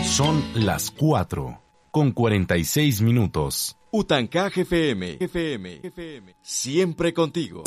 Son las 4:46. Utancaj FM, siempre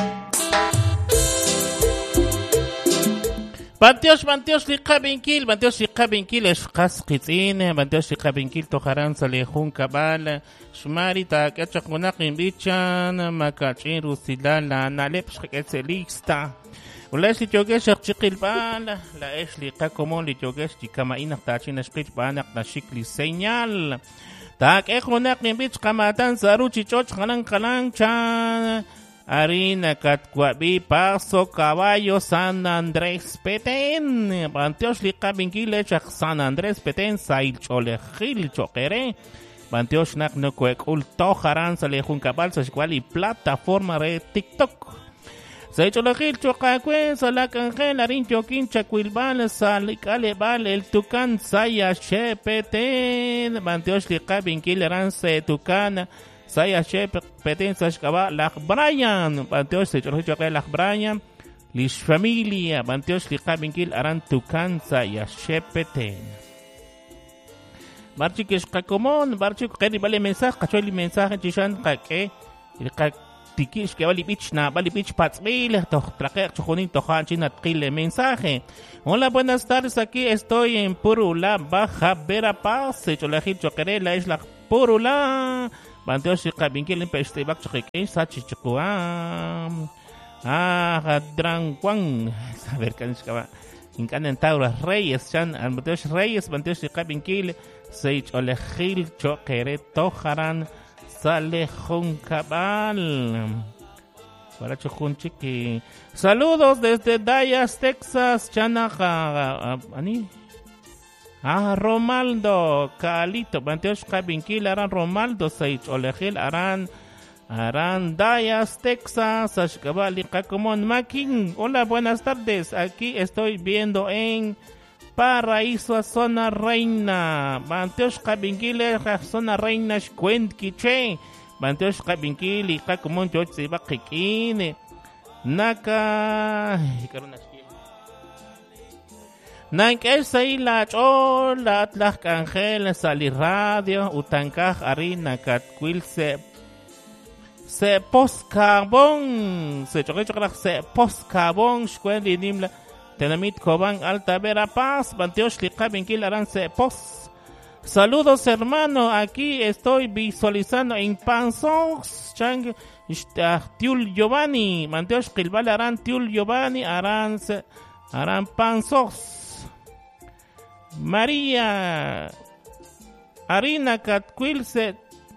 contigo. Banteos liqabinkil ashqas qitz'in, banteos liqabinkil tojaran salejun kabal, shmari takachaqunaqin bichan, makach'in rusilala, nalep shqekelista. Ulash li jogesh chiqilbal, la esh liqa como li jogesh chikamainaq tachin ashqilbanak na shikli señal. Tak equnaqin bich qamatan saru chichoch qalan chan. Harina Catcuabi, Paso, Caballo, San Andrés, Petén. Banteos liqabinkil San Andrés, Petén, Sail Cholejil, Choquere. Banteos nak no cuecul tojaran salejun cabal, sashquali plataforma de TikTok. Sail Cholejil, Chocacue, Salacangel, Arin Choquin, Chacuilbal, Salicalebal, el Tucán, Saya, Che, Petén. Banteos liqabinkil Aran se Tucán. Saya Shep Petén Sashkaba Lach Brian Banteos se chorjo que Lach Brian Lish familia Banteos liqabinkil Aran Tukan Saya Shep Petén Barchi que común Barchi que vale mensaje cacholi mensaje chishan que tikish que vale pitch patzmil traque chojonin tojan china tqile mensaje. Hola, buenas tardes, aquí estoy en Purula, Baja Verapaz, Cholajil Choquere, la isla Purula. Banteos liqabinkil en Pestebak Choqueque, Sachichuam. Dranguan. A ver, Canishkaba. Incanen Taura Reyes, Chan, Banteos Reyes, Banteos liqabinkil, Seich Olejil Choquere, Tojaran, Salejón Cabal. Para Chojun Chiqui. Saludos desde Dallas, Texas, Chanaja. Ani. Romaldo, Calito, Banteos Cabinkil, Aran Romaldo, Saich Olejil, Aran Dallas, Texas, Ashkabali, Cacomón, Makin. Hola, buenas tardes. Aquí estoy viendo en Paraíso, Zona Reina. Banteos Cabinkil, Zona Reina, Shquent Quiche. Banteos Cabinkil, Cacomón, George Sibakikin. Naka. Nankesay la chola atlach Ángel Sali Radio Utancaj Harina Catquil se poscabón se choquechoc se poscabón shkueli nimla tenamit Cobán Alta Verapaz Banteos liqabinkil Aran se pos. Saludos hermano, aquí estoy visualizando en Panzos Chang Tiul Giovanni Banteos Qilbal Aran Tiul Giovanni Aran Panzos María Harina Catquilse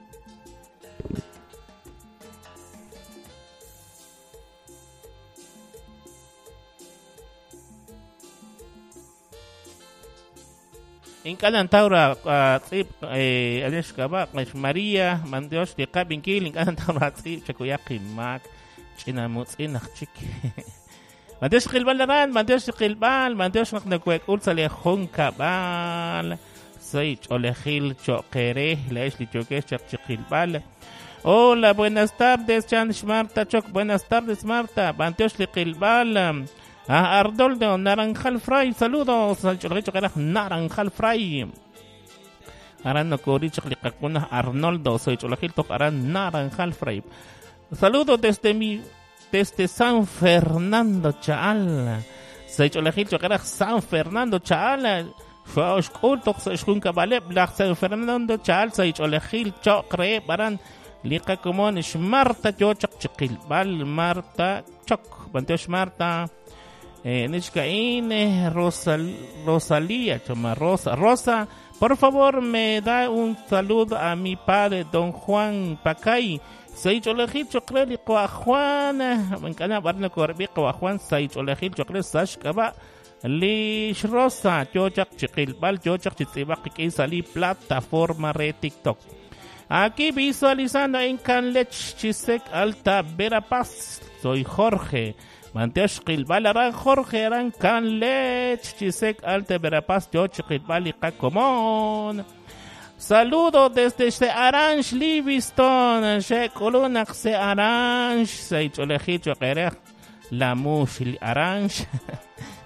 en Calantaura Aleshkaba María Mandios de Cabinkil en Calantaura Chakuyaki Mac Chinamuts Inachik Banteos Qilbal Aran, Banteos Qilbal, Banteos Naknakwek, Ulsalejón Cabal, Seich Olejil Choquere, Leish Lichoque, Chaqilbal. Hola, buenas tardes, Chanch Marta Choc, buenas tardes, Marta, Banteos Qilbal, Ardoldo, Naranjal Fray, saludos, Choquera, Naranjal Fray. Aran no Corich Licacuna, Arnoldo, Seich Olejil Toc, Aran Naranjal Fray. Saludos desde San Fernando Chaal. Se cholejil choquera San Fernando Chaal. Faush kultok se shkun kabale blach San Fernando Chaal se cholejil chokre baran liqa comon Marta chochak chikil bal Marta chok banteos Marta nishkaine Rosalía chama Rosa por favor me da un saludo a mi padre don Juan Pacay. Saich Olejil Chocreli Juan, Mancana Barna Corbico Juan Saich Olejil Chocre Sashkaba Lish Rosa, Chochak Chiquilbal, Chochak Chitzibaki Sali plataforma de TikTok. Aquí visualizando en Canlech Chisek Alta Verapaz, soy Jorge. Manteos Qilbal Aran Jorge Aran Canlech Chisek Alta Verapaz, Chochak Qilbal y Cacomón. Saludo desde se Aranj Livingston, se Colunac se Aranj, se Cholejito Querech, la Mushli Aranj,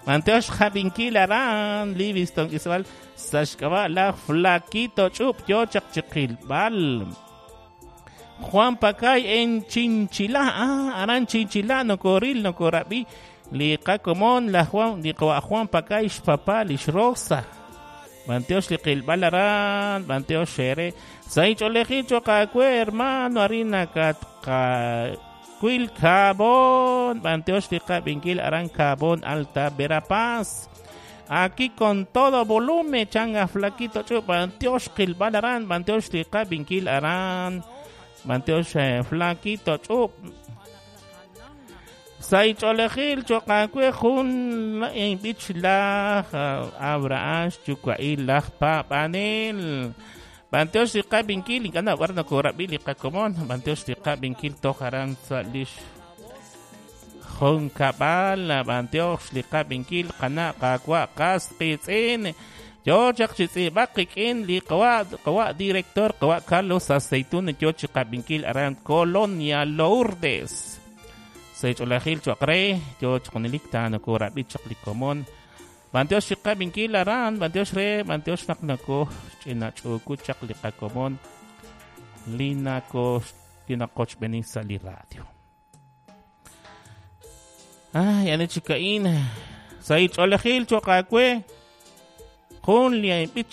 Manteos Javinkil Aran, Livingston Isabel, Sashkaba la Flaquito Chup, Yochak Chiquilbal. Juan Pacay en Chinchila, Aran Chinchila, no coril, no corabi, Licacomón, la Juan Pacay, Papá, Rosa. Manteos Chiquilbal Aran, Manteos Shere, Saicho Lejicho Cacue, hermano, Arina Quil Cabón, Manteos Javinkil Aran Cabón, Alta Verapaz. Aquí con todo volumen, Changa Flaquito Chup, Manteos Quilbal Aran, Manteos Javinkil Aran. Manteos Flaquito Chup Sai Cholejil Chocacue Jun en Bichla Abraham Chucail Papanel Manteos Javinkil Gana Guarda Corabili Cacomón Manteos Javinkil Tojaran Salish Jun Cabal Manteos Javinkil Cana Cacua Caspitzin yo chakchitsi bakikin li kawa director kawa Carlos Aceitun yo chikabinkil aran Colonia Lourdes say cholahil chakre yo chkonilikta na ko rabi chaklikomon bantios chikabinkil aran bantios naknako china chuku chaklikakomon lina ko tinakoch beni sali radio yan chikain say cholahil chakakwe Honli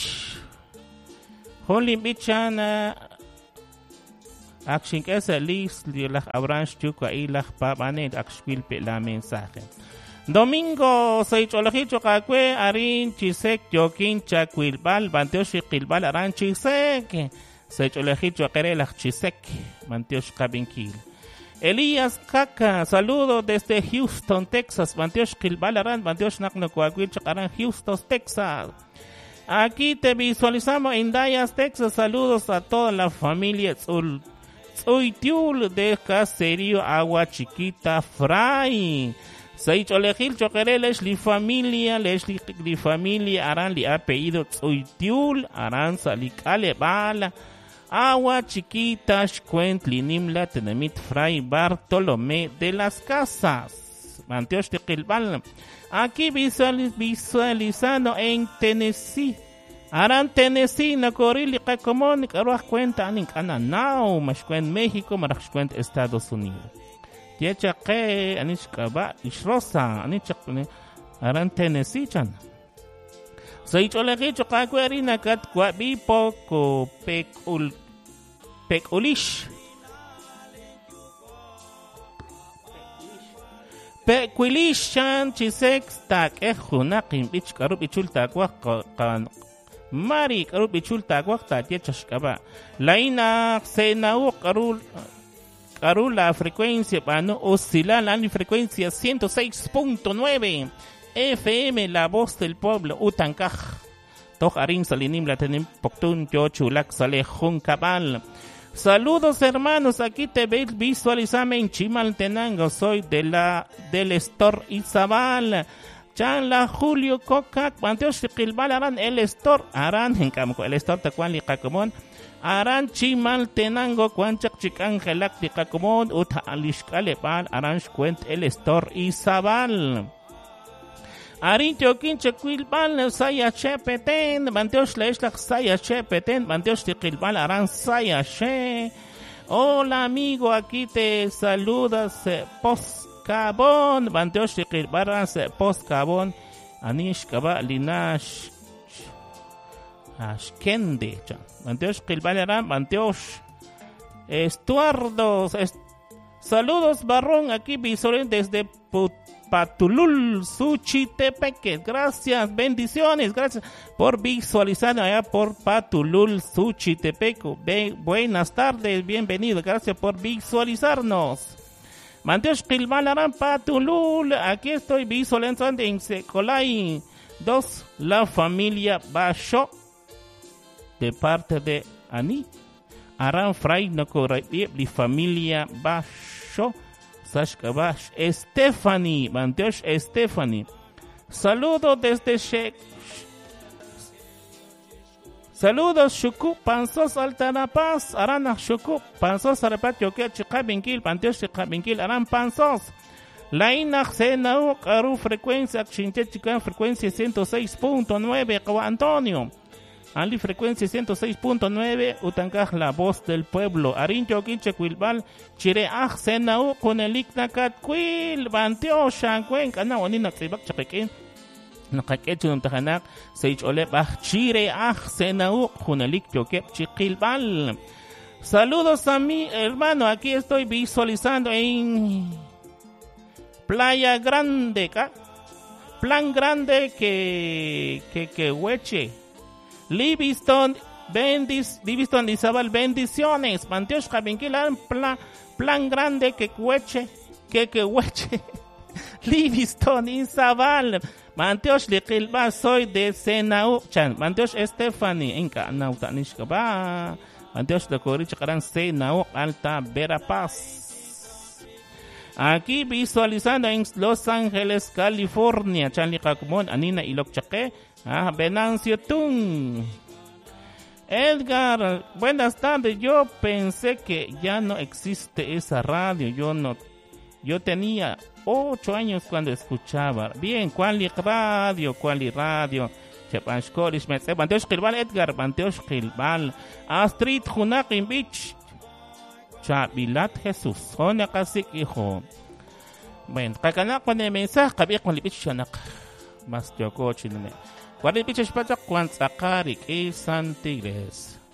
Bichana Action esa lis lilah abranch chuka ilah papanet akspil pe la mensaje. Domingo say cholojicho kakwe arin chisek jokin chakwilbal banteos qilbal aran chisek say cholojicho querelah chisek banteos kabinkil. Elías Caca, saludo desde Houston, Texas. Banteos qilbal aran banteos nakno kuakwil chakaran Houston, Texas. Aquí te visualizamos en Dallas, Texas. Saludos a toda la familia Tzuitiul de Caserío Agua Chiquita Fray. Saicho Lejil Choquereles, li familia aran li apellido Tzuitiul, aran salicale bala. Agua Chiquita Shcuent Linimla Tenemit Fray Bartolomé de las Casas. Manteos de Quilbal. Aquí visualizando en Tennessee. Aran Tennessee, na corili kakomon, karuah cuenta aning ananao, mashkuen México, marashkuen Estados Unidos. Tiecha que anishkaba, ishrosa, anichakune, aran Tennessee chan. Saicholegicho kakuerina kat kwabi poco pekulish. Pequilish chan chisek tak junakin bich karub ichul takwak kan mari karub ichul takwak ta tiechashkaba laina senau karul la frecuencia pano oscilar la frecuencia 106.9 FM la voz del pueblo utankaj toj arin salinim la tenim poktun yo chulak sale junkabal. Saludos hermanos, aquí te visualizame en Chimaltenango, soy del Store Izabal. Chanla Julio Cocac, Manteos Chiquilbal Aran, el Store Aran, en Camco, el Store Tacuan Licacomón, Aran Chimaltenango, Cuanchac Chicangelak Licacomón, Uta Alishcalebal, Aran Cuent, el Store Izabal. Arin Teoquinche Quilbal, Saya Chepeten, Manteos Leishlach Saya Chepeten, Manteos Chiquilbal Aran Saya Che. Hola amigo, aquí te saludas Postcabón, Manteos Chiquilbal Aran Postcabón, Anish Kaba Linash Ashkende, Manteos Chiquilbal Aran, Manteos Estuardos, saludos Barrón, aquí visualen desde Patulul, Suchitepeque. Gracias, bendiciones, gracias por visualizar allá por Patulul, Suchitepeque. Buenas tardes, bienvenido, gracias por visualizarnos. Manteos Pilmalarán, Patulul, aquí estoy visualizando en Secolay 2, la familia Basho, de parte de Ani, Aran Fray, no corregir, familia Basho. Sashkabash, Stephanie, Manteosh Stephanie. Saludos desde saludos Shuku, Panzos Altanapaz, Arana Shuku, Panzos Arapat Yoke, Chicabinkil, Manteosh Chicabinkil, Aran Panzos. La inaxena aru frecuencia chinchechica frecuencia 106.9 Juan Antonio. Ali frecuencia 106.9 Utancaj la voz del pueblo. Arincho quiche quilbal chire axena con el iknakat quil banteo shankwen kana wanina tsibak chapekin. Nakakechu nuntahanak seich ole bach chire axena con el ikchokep chiquilbal. Saludos a mi hermano, aquí estoy visualizando en Playa Grande, Plan Grande que hueche. Livingston, Livingston Izabal, bendiciones. Manteos Cabinquilan, Plan Grande que hueche. Livingston Izabal. Manteos Liquilba, soy de Senau. Manteos Stephanie, Inca, Nautanishkaba. Manteos de Corich Caran Senau, Alta Verapaz. Aquí visualizando en Los Ángeles, California. Chanli Kakumon, Anina Ilokchaque. Venancio Tung. Edgar, buenas tardes. Yo pensé que ya no existe esa radio. Yo tenía 8 años cuando escuchaba. Bien, ¿cuál radio? Chepashkorish, Banteos Gilbal, Edgar, Banteos Gilbal. Astrid Junakin Beach. Chabilat Jesús. Honakasik, hijo. Bueno, kakanak con el mensaje, kabik con el beach chanak. Mas yo coche, no me. Cuando el bicho es para cuando sacar y que Santigres.